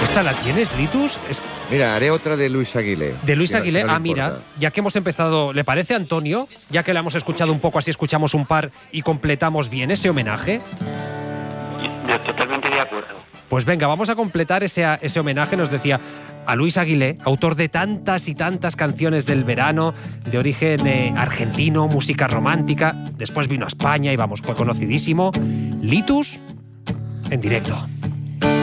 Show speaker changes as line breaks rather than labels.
¿Esta la tienes, Litus?
Mira, haré otra de Luis Aguilé.
De Luis
Que
Aguilé.
no le
Mira,
importa.
ya que hemos empezado, ¿le parece, Antonio? Ya que la hemos escuchado un poco, así escuchamos un par y completamos bien ese homenaje.
Totalmente de acuerdo.
Pues venga, vamos a completar ese homenaje, nos decía, a Luis Aguilé, autor de tantas y tantas canciones del verano, de origen argentino, música romántica. Después vino a España y vamos, fue conocidísimo. Litus, en directo.